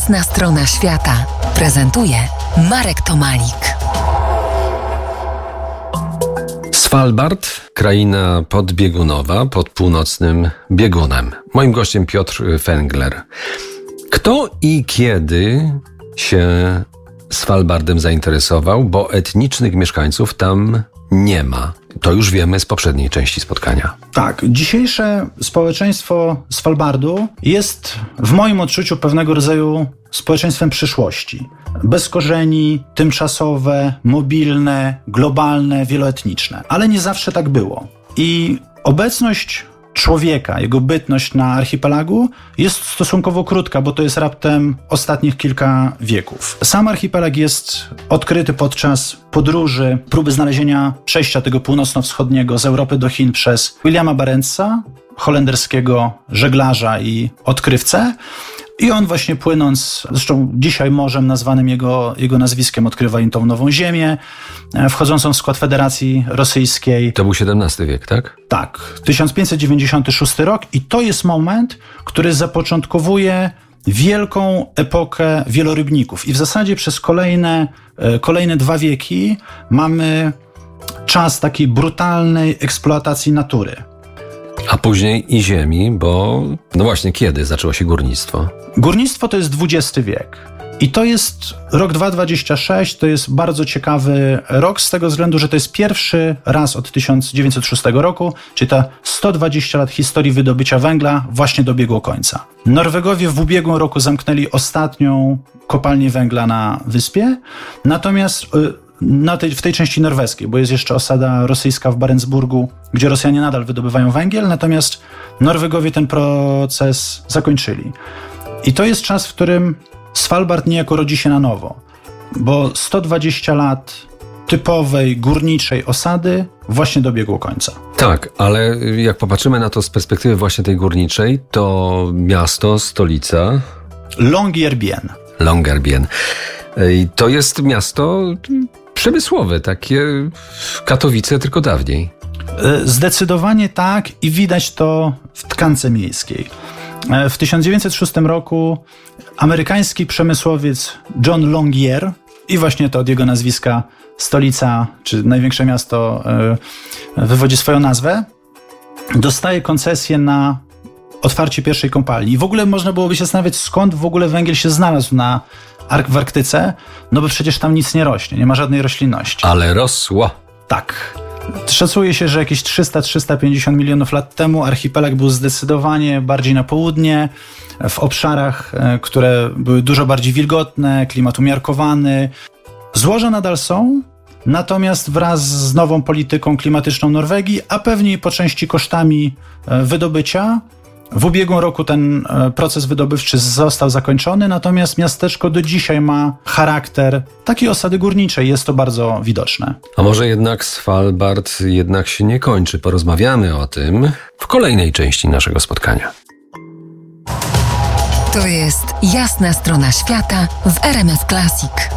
Jasna strona świata prezentuje Marek Tomalik. Svalbard, kraina podbiegunowa pod północnym biegunem. Moim gościem Piotr Fengler. Kto i kiedy się Svalbardem zainteresował, bo etnicznych mieszkańców tam nie ma. To już wiemy z poprzedniej części spotkania. Tak, dzisiejsze społeczeństwo Svalbardu jest w moim odczuciu pewnego rodzaju społeczeństwem przyszłości. Bez korzeni, tymczasowe, mobilne, globalne, wieloetniczne. Ale nie zawsze tak było. I obecność człowieka, jego bytność na archipelagu jest stosunkowo krótka, bo to jest raptem ostatnich kilka wieków. Sam archipelag jest odkryty podczas podróży, próby znalezienia przejścia tego północno-wschodniego z Europy do Chin przez Williama Barentsa, holenderskiego żeglarza i odkrywcę. I on właśnie płynąc, zresztą dzisiaj morzem nazwanym jego nazwiskiem, odkrywa im tą nową ziemię, wchodzącą w skład Federacji Rosyjskiej. To był XVII wiek, tak? Tak, 1596 rok i to jest moment, który zapoczątkowuje wielką epokę wielorybników. I w zasadzie przez kolejne 2 wieki mamy czas takiej brutalnej eksploatacji natury. A później i ziemi, bo no właśnie kiedy zaczęło się górnictwo? Górnictwo to jest XX wiek. I to jest rok 2026, to jest bardzo ciekawy rok z tego względu, że to jest pierwszy raz od 1906 roku, czyli ta 120 lat historii wydobycia węgla właśnie dobiegło końca. Norwegowie w ubiegłym roku zamknęli ostatnią kopalnię węgla na wyspie, natomiast w tej części norweskiej, bo jest jeszcze osada rosyjska w Barentsburgu, gdzie Rosjanie nadal wydobywają węgiel, natomiast Norwegowie ten proces zakończyli. I to jest czas, w którym Svalbard niejako rodzi się na nowo, bo 120 lat typowej górniczej osady właśnie dobiegło końca. Tak, ale jak popatrzymy na to z perspektywy właśnie tej górniczej, to miasto, stolica... Longyearbyen. I to jest miasto przemysłowe, takie Katowice, tylko dawniej. Zdecydowanie tak i widać to w tkance miejskiej. W 1906 roku amerykański przemysłowiec John Longyear i właśnie to od jego nazwiska stolica, czy największe miasto wywodzi swoją nazwę, dostaje koncesję na otwarcie pierwszej kopalni. I w ogóle można byłoby się zastanawiać, skąd w ogóle węgiel się znalazł w Arktyce, no bo przecież tam nic nie rośnie, nie ma żadnej roślinności. Ale rosło. Tak. Szacuje się, że jakieś 300-350 milionów lat temu archipelag był zdecydowanie bardziej na południe, w obszarach, które były dużo bardziej wilgotne, klimat umiarkowany. Złoża nadal są, natomiast wraz z nową polityką klimatyczną Norwegii, a pewnie i po części kosztami wydobycia, w ubiegłym roku ten proces wydobywczy został zakończony, natomiast miasteczko do dzisiaj ma charakter takiej osady górniczej. Jest to bardzo widoczne. A może jednak Svalbard się nie kończy? Porozmawiamy o tym w kolejnej części naszego spotkania. To jest Jasna strona świata w RMF Classic.